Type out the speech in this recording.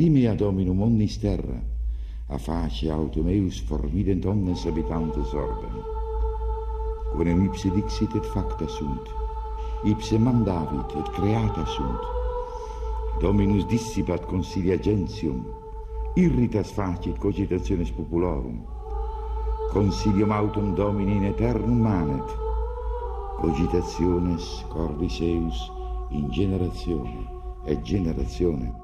timea dominum omnis terra, a face autem eus formident omnes habitantes orbem. Quem ipse dixit et facta sunt, ipse mandavit et creata sunt. Dominus dissipat consilia gentium, irritas facit cogitationes populorum. Consilium autum Domini in aeternum manet, cogitationes cordis eus in generatione et generatione.